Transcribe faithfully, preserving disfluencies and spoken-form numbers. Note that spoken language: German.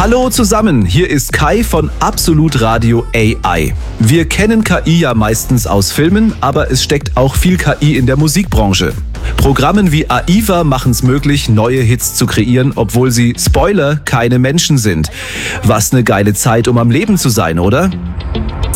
Hallo zusammen, hier ist Kai von Absolut Radio A I. Wir kennen K I ja meistens aus Filmen, aber es steckt auch viel K I in der Musikbranche. Programmen wie AIVA machen es möglich, neue Hits zu kreieren, obwohl sie, Spoiler, keine Menschen sind. Was eine geile Zeit, um am Leben zu sein, oder?